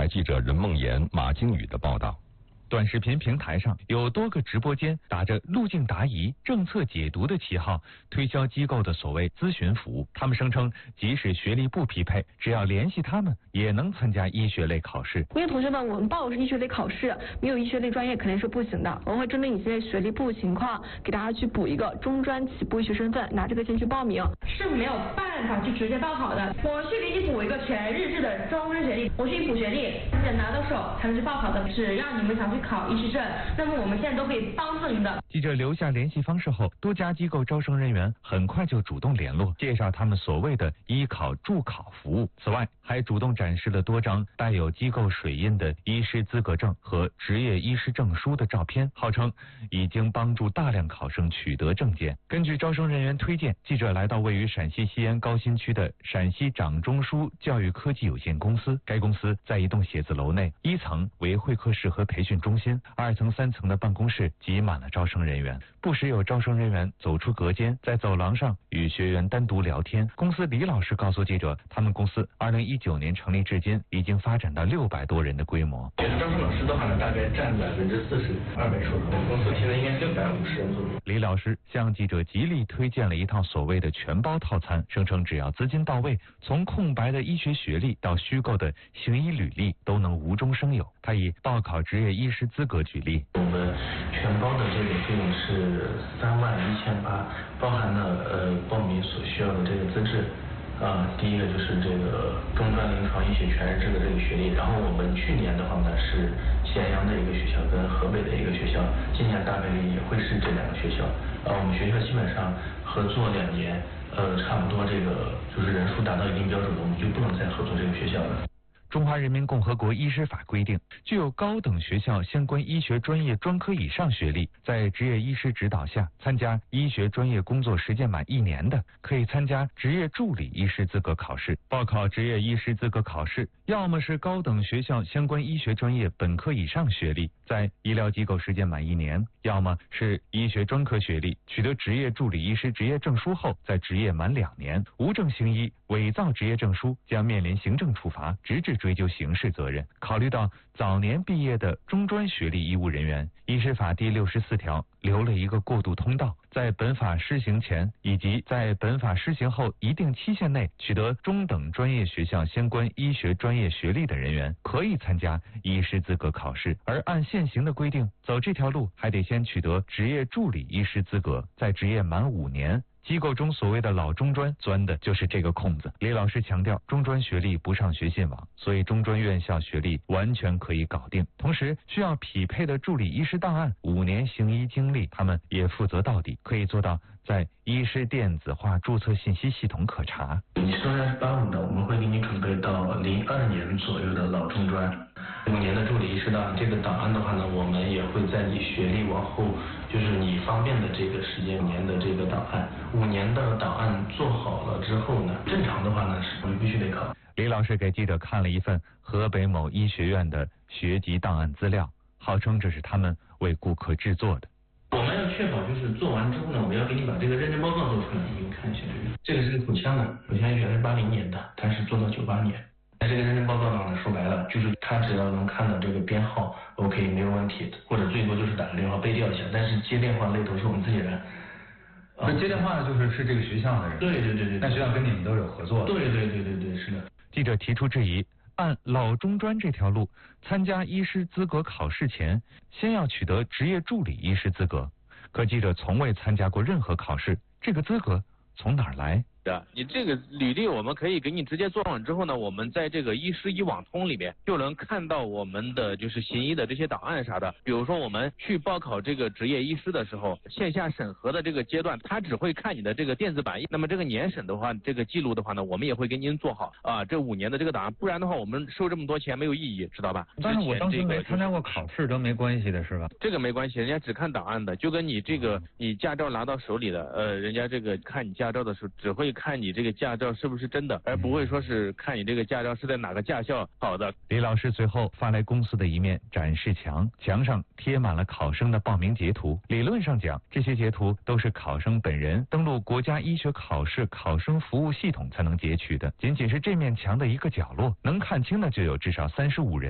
台记者任梦妍、马金宇的报道。 短视频平台上有多个直播间打着路径答疑、政策解读的旗号，推销机构的所谓咨询服务。他们声称，即使学历不匹配，只要联系他们，也能参加医学类考试。 因为同学们，我们报的是医学类考试，没有医学类专业肯定是不行的。我们会针对你现在学历不情况，给大家去补一个中专起步医学身份，拿这个先去报名。是没有办法去直接报考的。我去给你补一个全日制的中专学历，我去补学历，得拿到手才能去报考的。只要你们想去考医师证，那么我们现在都可以帮助您的。 记者留下联系方式后，多家机构招生人员很快就主动联络，介绍他们所谓的医考助考服务。此外，还主动展示了多张带有机构水印的医师资格证和执业医师证书的照片，号称已经帮助大量考生取得证件。根据招生人员推荐，记者来到位于陕西西安高新区的陕西掌中枢教育科技有限公司。该公司在一栋写字楼内，1层为会客室和培训中心，2层、3层的办公室挤满了招生人员。不时有招生人员走出隔间，在走廊上与学员单独聊天。公司李老师告诉记者，他们公司2019年成立至今，已经发展到600多人的规模。 招生老师的话呢，大概占42%，2位数。公司现在应该650人左右。 李老师向记者极力推荐了一套所谓的全包套餐，声称只要资金到位，从空白的医学学历到虚构的行医履历都能无中生有。他以报考执业医师资格举例， 我们全包的这个费用是31800，包含了报名所需要的这个资质。第一个就是这个中专临床医学全日制的这个学历，然后我们去年的话呢是咸阳的一个学校跟河北的一个学校，今年大概率也会是这2个学校。我们学校基本上合作2年，差不多这个就是人数达到一定标准了，我们就不能再合作这个学校了。 中华人民共和国医师法规定，具有高等学校相关医学专业专科以上学历，在执业医师指导下参加医学专业工作实践满1年的，可以参加执业助理医师资格考试。报考执业医师资格考试，要么是高等学校相关医学专业本科以上学历，在医疗机构实践满1年，要么是医学专科学历，取得执业助理医师执业证书后，在执业满2年，无证行医、伪造执业证书，将面临行政处罚，直至追究刑事责任。考虑到早年毕业的中专学历医务人员，医师法第64条留了一个过渡通道，在本法施行前以及在本法施行后一定期限内取得中等专业学校相关医学专业学历的人员，可以参加医师资格考试。而按现行的规定，走这条路还得先取得执业助理医师资格，在执业满5年。机构中所谓的老中专钻的就是这个空子。李老师强调，中专学历不上学信网，所以中专院校学历完全可以搞定。同时，需要匹配的助理医师档案、5年行医经历，他们也负责到底，可以做到在医师电子化注册信息系统可查。 你虽然是85的，我们会给你准备到02年左右的老中专，5年的助理医师档案。这个档案的话呢，我们也会在你学历往后，就是你方便的这个时间年的这个档案，5年的档案做好了之后呢，正常的话呢是我们必须得考。 李老师给记者看了一份河北某医学院的学籍档案资料，号称这是他们为顾客制作的。 我们要确保就是做完之后呢，我们要给你把这个认证报告做出来，你看一下这个是口腔的，口腔医学是80年的，它是做到98年。这个认证报告呢，说白了就是他只要能看到这个编号 ，OK 没有问题，或者最多就是打个电话背调一下，但是接电话那头是我们自己人。 接电话的是这个学校的人。 对。 那学校跟你们都有合作。 对，是的。 记者提出质疑，按老中专这条路，参加医师资格考试前，先要取得执业助理医师资格。可记者从未参加过任何考试，这个资格从哪儿来？ 你这个履历我们可以给你直接做上之后呢，我们在这个医师医网通里面就能看到我们的就是行医的这些档案啥的。比如说我们去报考这个执业医师的时候，线下审核的这个阶段，他只会看你的这个电子版。那么这个年审的话，这个记录的话呢，我们也会给您做好这5年的这个档案，不然的话我们收这么多钱没有意义，知道吧？ 但是我当时没参加过考试都没关系的是吧？ 这个没关系，人家只看档案的，就跟你这个你驾照拿到手里的，人家这个看你驾照的时候只会看你这个驾照是不是真的，而不会说是看你这个驾照是在哪个驾校考的。 李老师随后发来公司的一面展示墙，墙上贴满了考生的报名截图。理论上讲，这些截图都是考生本人登录国家医学考试考生服务系统才能截取的。仅仅是这面墙的一个角落，能看清的就有至少35人。